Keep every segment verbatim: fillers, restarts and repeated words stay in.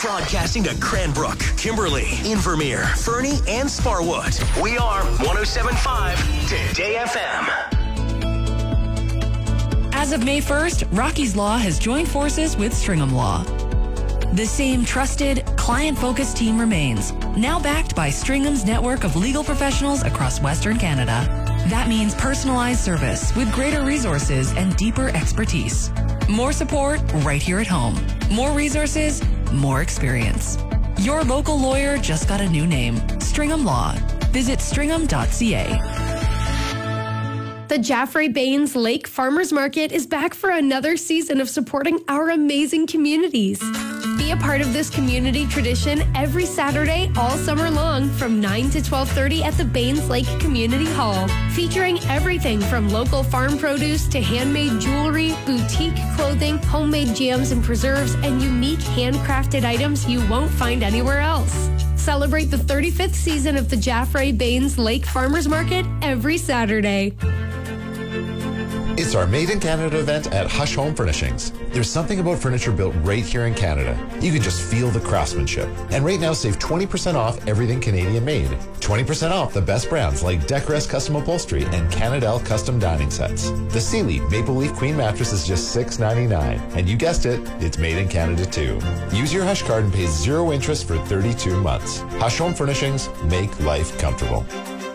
Broadcasting to Cranbrook, Kimberly, Invermere, Fernie, and Sparwood. We are one oh seven point five Today F M. As of May first, Rocky's Law has joined forces with Stringham Law. The same trusted, client-focused team remains, now backed by Stringham's network of legal professionals across Western Canada. That means personalized service with greater resources and deeper expertise. More support right here at home. More resources, more experience. Your local lawyer just got a new name, Stringham Law. Visit stringham dot c a. The Jaffray Bains Lake Farmers Market is back for another season of supporting our amazing communities. Be a part of this community tradition every Saturday all summer long from nine to twelve thirty at the Bains Lake Community Hall, featuring everything from local farm produce to handmade jewelry, boutique clothing, homemade jams and preserves, and unique handcrafted items you won't find anywhere else. Celebrate the thirty-fifth season of the Jaffray Bains Lake Farmers Market every Saturday. It's our Made in Canada event at Hush Home Furnishings. There's something about furniture built right here in Canada. You can just feel the craftsmanship. And right now, save twenty percent off everything Canadian made. twenty percent off the best brands like Decrest Custom Upholstery and Canadel Custom Dining Sets. The Sealy Maple Leaf Queen Mattress is just six ninety-nine. And you guessed it, it's made in Canada too. Use your Hush card and pay zero interest for thirty-two months. Hush Home Furnishings, make life comfortable.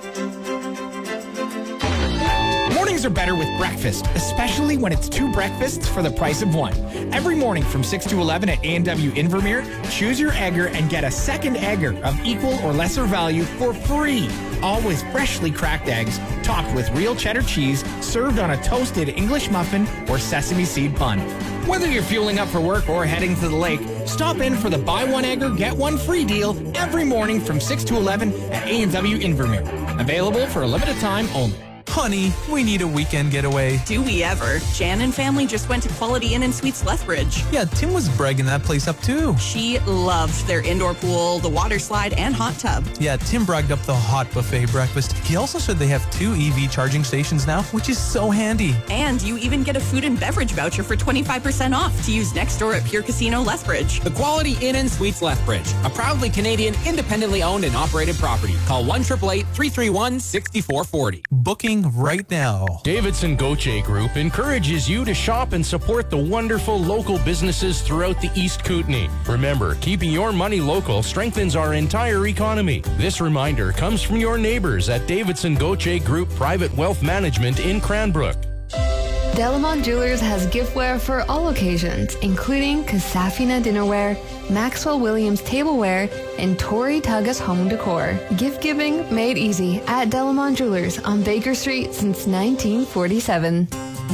Mornings are better with breakfast, especially when it's two breakfasts for the price of one. Every morning from six to eleven at A and W Invermere, choose your egger and get a second egger of equal or lesser value for free. All with freshly cracked eggs, topped with real cheddar cheese, served on a toasted English muffin or sesame seed bun. Whether you're fueling up for work or heading to the lake, stop in for the buy one egger, get one free deal every morning from six to eleven at A and W Invermere. Available for a limited time only. Honey, we need a weekend getaway. Do we ever? Jan and family just went to Quality Inn and Suites Lethbridge. Yeah, Tim was bragging that place up too. She loved their indoor pool, the water slide, and hot tub. Yeah, Tim bragged up the hot buffet breakfast. He also said they have two E V charging stations now, which is so handy. And you even get a food and beverage voucher for twenty-five percent off to use next door at Pure Casino Lethbridge. The Quality Inn and Suites Lethbridge, a proudly Canadian, independently owned and operated property. Call one eight eight eight, three three one, six four four zero. Booking right now. Davidson Gauthier Group encourages you to shop and support the wonderful local businesses throughout the East Kootenay. Remember, keeping your money local strengthens our entire economy. This reminder comes from your neighbors at Davidson Gauthier Group Private Wealth Management in Cranbrook. Delamont Jewelers has giftware for all occasions, including Kasafina dinnerware, Maxwell Williams tableware, and Tori Tugas home decor. Gift giving made easy at Delamont Jewelers on Baker Street since nineteen forty-seven.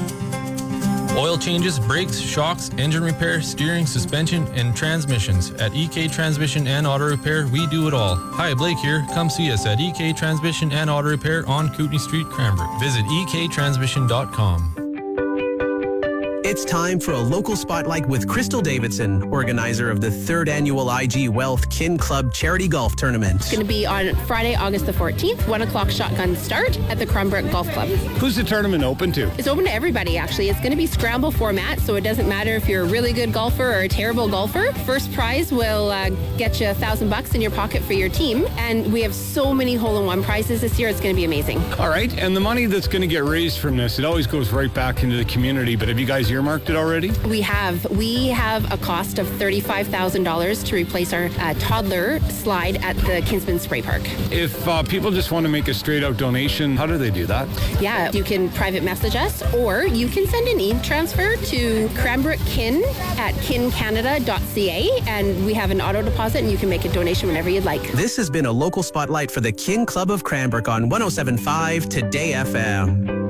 Oil changes, brakes, shocks, engine repair, steering, suspension, and transmissions. At E K Transmission and Auto Repair, we do it all. Hi, Blake here. Come see us at E K Transmission and Auto Repair on Kootenay Street, Cranbrook. Visit e k transmission dot com. It's time for a local spotlight with Crystal Davidson, organizer of the third annual I G Wealth Kin Club Charity Golf Tournament. It's going to be on Friday, August the fourteenth, one o'clock shotgun start at the Cranbrook Golf Club. Who's the tournament open to? It's open to everybody, actually. It's going to be scramble format, so it doesn't matter if you're a really good golfer or a terrible golfer. First prize will uh, get you a thousand bucks in your pocket for your team, and we have so many hole-in-one prizes this year. It's going to be amazing. All right, and the money that's going to get raised from this, it always goes right back into the community, but have you guys earmarked it already? We have. We have a cost of thirty-five thousand dollars to replace our uh, toddler slide at the Kinsman Spray Park. If uh, people just want to make a straight-out donation, how do they do that? Yeah, you can private message us, or you can send an e-transfer to cranbrookkin at kin canada dot c a, and we have an auto deposit, and you can make a donation whenever you'd like. This has been a local spotlight for the Kin Club of Cranbrook on one oh seven point five Today F M.